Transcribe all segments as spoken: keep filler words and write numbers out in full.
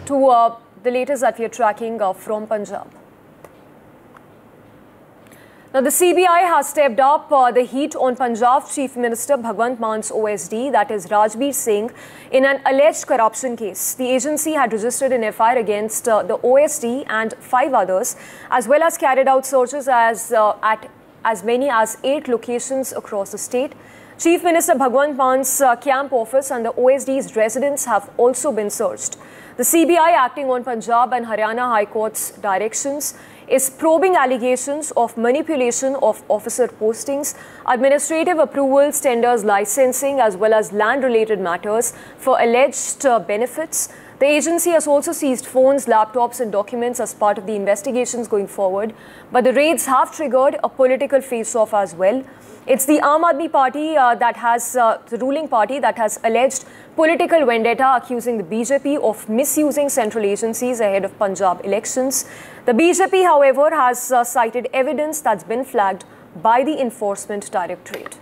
to uh, the latest that we are tracking uh, from Punjab. Now, the C B I has stepped up uh, the heat on Punjab Chief Minister Bhagwant Man's O S D, that is Rajbir Singh, in an alleged corruption case. The agency had registered an F I R against uh, the O S D and five others, as well as carried out searches as, uh, at as many as eight locations across the state. Chief Minister Bhagwant Man's uh, camp office and the O S D's residence have also been searched. The C B I, acting on Punjab and Haryana High Court's directions, is probing allegations of manipulation of officer postings, administrative approvals, tenders, licensing, as well as land-related matters for alleged uh, benefits. The agency has also seized phones, laptops and documents as part of the investigations going forward. But the raids have triggered a political face-off as well. It's the Aam Aadmi Party uh, that has, uh, the ruling party that has alleged political vendetta, accusing the B J P of misusing central agencies ahead of Punjab elections. The B J P, however, has uh, cited evidence that's been flagged by the Enforcement Directorate.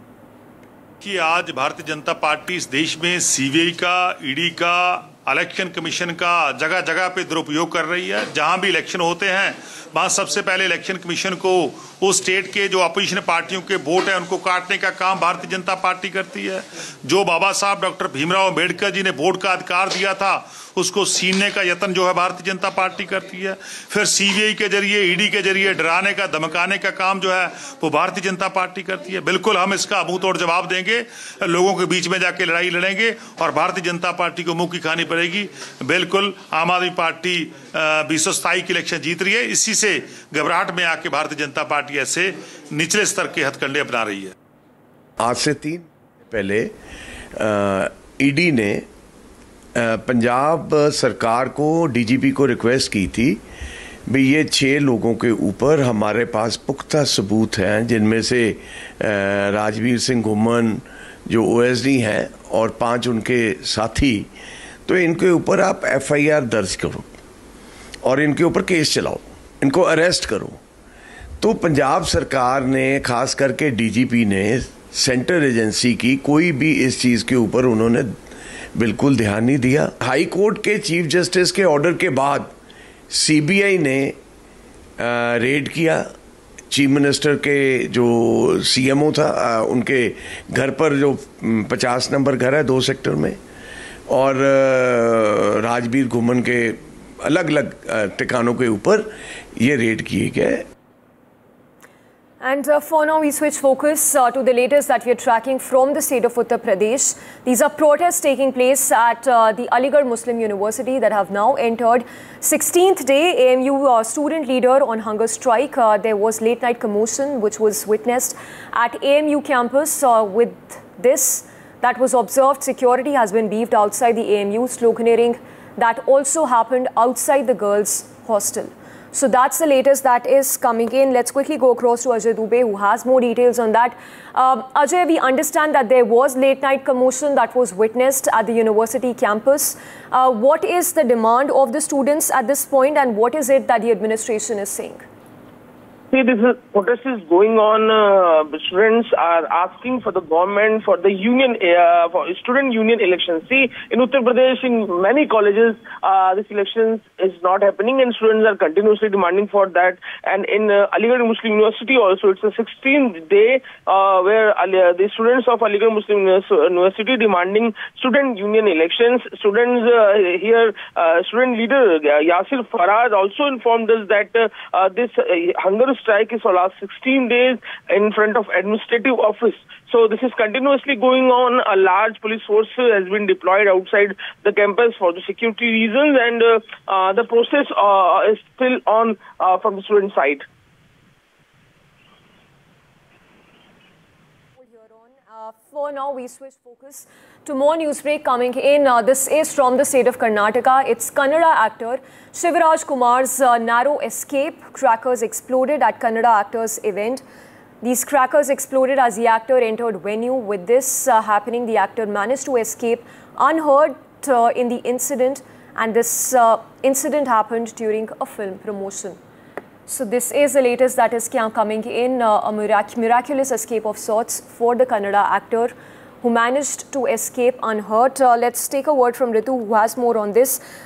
कि आज Bharatiya Janata party इस देश में CBI का, ED का, election commission का जगह जगह पे दुरुपयोग कर रही है। जहां भी इलेक्शन होते हैं वहां सबसे पहले इलेक्शन कमीशन को उस स्टेट के जो अपोजिशन पार्टियों के वोट है उनको काटने का काम भारतीय जनता पार्टी करती है। जो बाबा साहब डॉक्टर भीमराव अंबेडकर जी ने वोट का अधिकार दिया था उसको छीनने का यत्न जो है भारतीय जनता पार्टी करती है। फिर सीबीआई के जरिए, ईडी के जरिए डराने का, धमकाने का काम जो है वो भारतीय जनता पार्टी करती है। बिल्कुल हम इसका मुंह तोड़ जवाब देंगे, लोगों के बीच में जाके लड़ाई लड़ेंगे और भारतीय जनता पार्टी को मुंह की खानी पड़ेगी। बिल्कुल आम आदमी पार्टी बीस सौ सताई की इलेक्शन जीत रही है। इसी से घबराहट में आके भारतीय जनता पार्टी ऐसे निचले स्तर के हथकंडे अपना रही है। आज से तीन पहले ईडी ने पंजाब सरकार को, डीजीपी को रिक्वेस्ट की थी भी ये छः लोगों के ऊपर हमारे पास पुख्ता सबूत हैं, जिनमें से राजवीर सिंह घुम्मन जो ओएसडी हैं और पांच उनके साथी, तो इनके ऊपर आप एफआईआर दर्ज करो और इनके ऊपर केस चलाओ, इनको अरेस्ट करो। तो पंजाब सरकार ने, खास करके डीजीपी ने, सेंट्रल एजेंसी की कोई भी इस चीज़ के ऊपर उन्होंने बिल्कुल ध्यान नहीं दिया। हाई कोर्ट के चीफ जस्टिस के ऑर्डर के बाद सीबीआई ने आ, रेड किया। चीफ मिनिस्टर के जो सीएमओ था आ, उनके घर पर, जो पचास नंबर घर है दो सेक्टर में, और राजबीर घुम्मन के अलग अलग ठिकानों के ऊपर ये रेड किए गए। And uh, for now, we switch focus uh, to the latest that we are tracking from the state of Uttar Pradesh. These are protests taking place at uh, the Aligarh Muslim University that have now entered sixteenth day. A M U uh, student leader on hunger strike. Uh, there was late night commotion which was witnessed at A M U campus. Uh, with this that was observed, security has been beefed outside the A M U, sloganeering that also happened outside the girls' hostel. So that's the latest that is coming in. Let's quickly go across to Ajay Dubey, who has more details on that. Uh, Ajay, we understand that there was late night commotion that was witnessed at the university campus. Uh, what is the demand of the students at this point, and what is it that the administration is saying? See, this is, protest is going on. Uh, students are asking for the government, for the union, uh, for student union elections. See, in Uttar Pradesh, in many colleges, uh, this elections is not happening, and students are continuously demanding for that. And in uh, Aligarh Muslim University also, it's a sixteenth day uh, where uh, the students of Aligarh Muslim University demanding student union elections. Students uh, here, uh, student leader uh, Yasir Farad also informed us that uh, uh, this uh, hunger strike is for last sixteen days in front of administrative office. So this is continuously going on. A large police force has been deployed outside the campus for the security reasons, and uh, uh, the process uh, is still on uh, from the student side. Uh, for now, we switch focus to more news break coming in. Uh, this is from the state of Karnataka. It's Kannada actor Shivraj Kumar's uh, narrow escape. Crackers exploded at Kannada actors event. These crackers exploded as the actor entered venue. With this uh, happening, the actor managed to escape unhurt uh, in the incident, and this uh, incident happened during a film promotion. So this is the latest that is coming in, uh, a mirac miraculous escape of sorts for the Kannada actor who managed to escape unhurt. Uh, let's take a word from Ritu, who has more on this.